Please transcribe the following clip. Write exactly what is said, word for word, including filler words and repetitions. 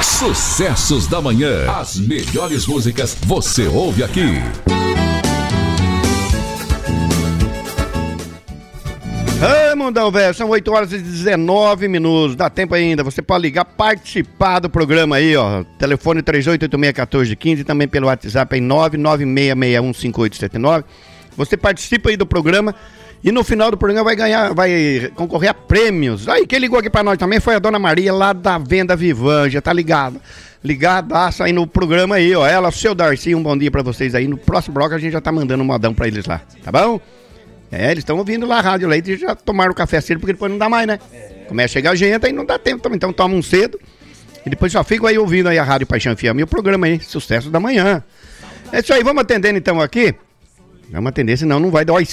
Sucessos da Manhã. As melhores músicas você ouve aqui. Ei, mundão, velho, são oito horas e dezenove minutos, dá tempo ainda, você pode ligar, participar do programa aí, ó, telefone três oito oito seis, um quatro um cinco, também pelo WhatsApp em nove nove seis seis um cinco oito sete nove, você participa aí do programa e no final do programa vai ganhar, vai concorrer a prêmios. Aí, quem ligou aqui pra nós também foi a Dona Maria lá da Venda Vivanja, tá ligado? Ligadaça aí no programa aí, ó, ela, o seu Darcy, um bom dia pra vocês aí, no próximo bloco a gente já tá mandando um modão pra eles lá, tá bom? É, eles estão ouvindo lá a Rádio Leite e já tomaram o café cedo, porque depois não dá mais, né? É. Começa a chegar gente, aí não dá tempo também, então tomam um cedo e depois só ficam aí ouvindo aí a Rádio Paixão F M e o programa aí, Sucesso da Manhã. É isso aí, vamos atendendo então aqui? Vamos atender, senão não vai dar